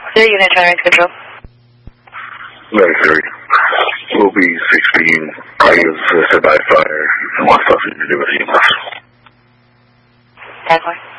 Clear unit, trying to control. Military. Will be 16. I was assisted by fire and wants nothing to do with EMS. 10-4.